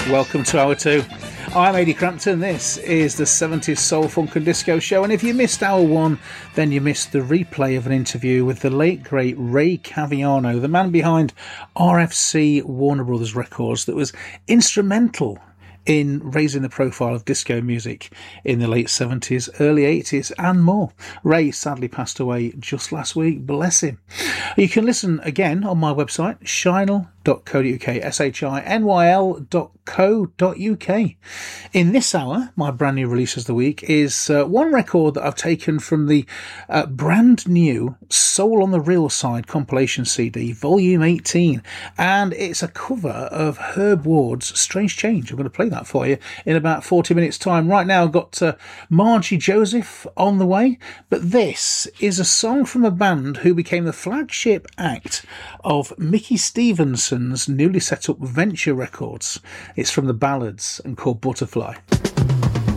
Welcome to Hour 2. I'm Ady Crampton. This is the 70s Soul, Funk and Disco Show, and if you missed Hour 1, then you missed the replay of an interview with the late, great Ray Caviano, the man behind RFC Warner Brothers Records, that was instrumental in raising the profile of disco music in the late 70s, early 80s and more. Ray sadly passed away just last week, bless him. You can listen again on my website, shinyl.co.uk, shinyl.co.uk. In this hour, my brand new release of the week is one record that I've taken from the brand new Soul on the Real Side compilation CD, volume 18, and it's a cover of Herb Ward's Strange Change. I'm going to play that for you in about 40 minutes time. Right now I've got Margie Joseph on the way, but this is a song from a band who became the flagship act of Mickey Stevenson's newly set up Venture Records. It's from the Ballads and called Butterfly.